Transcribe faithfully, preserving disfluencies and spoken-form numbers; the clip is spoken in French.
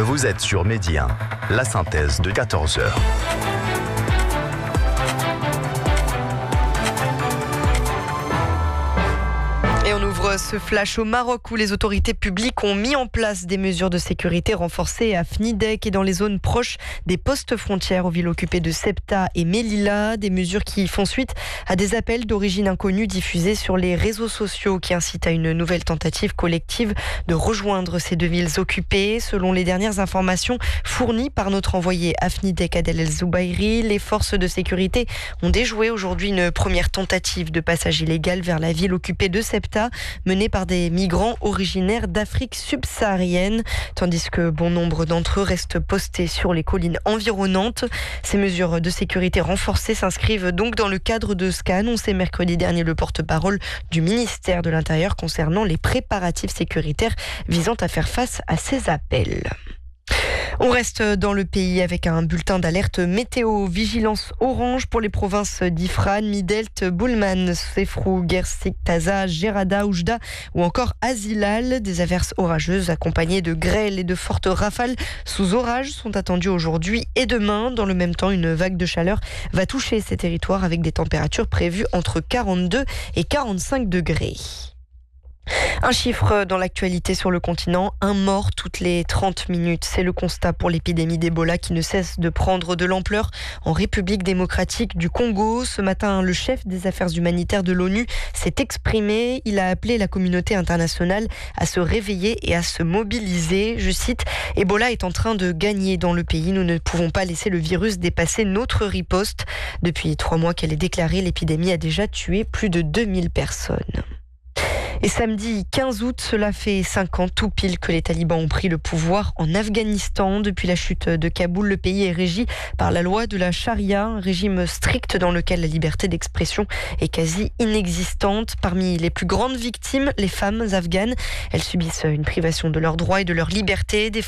Vous êtes sur Midi un, la synthèse de quatorze heures. Et on ouvre ce flash au Maroc où les autorités publiques ont mis en place des mesures de sécurité renforcées à Fnidek et dans les zones proches des postes frontières aux villes occupées de Ceuta et Melilla. Des mesures qui font suite à des appels d'origine inconnue diffusés sur les réseaux sociaux qui incitent à une nouvelle tentative collective de rejoindre ces deux villes occupées. Selon les dernières informations fournies par notre envoyé à Fnidek, Adel El Zoubairi, les forces de sécurité ont déjoué aujourd'hui une première tentative de passage illégal vers la ville occupée de Ceuta, menée par des migrants originaires d'Afrique subsaharienne, tandis que bon nombre d'entre eux restent postés sur les collines environnantes. Ces mesures de sécurité renforcées s'inscrivent donc dans le cadre de ce qu'a annoncé mercredi dernier le porte-parole du ministère de l'Intérieur concernant les préparatifs sécuritaires visant à faire face à ces appels. On reste dans le pays avec un bulletin d'alerte météo. Vigilance orange pour les provinces d'Ifran, Midelt, Boulman, Sefrou, Gersik, Taza, Gerada, Oujda ou encore Azilal. Des averses orageuses accompagnées de grêles et de fortes rafales sous orage sont attendues aujourd'hui et demain. Dans le même temps, une vague de chaleur va toucher ces territoires avec des températures prévues entre quarante-deux et quarante-cinq degrés. Un chiffre dans l'actualité sur le continent, un mort toutes les trente minutes. C'est le constat pour l'épidémie d'Ebola qui ne cesse de prendre de l'ampleur en République démocratique du Congo. Ce matin, le chef des affaires humanitaires de l'ONU s'est exprimé. Il a appelé la communauté internationale à se réveiller et à se mobiliser. Je cite, « Ebola est en train de gagner dans le pays. Nous ne pouvons pas laisser le virus dépasser notre riposte. » Depuis trois mois qu'elle est déclarée, l'épidémie a déjà tué plus de deux mille personnes. Et samedi quinze août, cela fait cinq ans tout pile que les talibans ont pris le pouvoir en Afghanistan. Depuis la chute de Kaboul, le pays est régi par la loi de la charia, un régime strict dans lequel la liberté d'expression est quasi inexistante. Parmi les plus grandes victimes, les femmes afghanes. Elles subissent une privation de leurs droits et de leur liberté. Des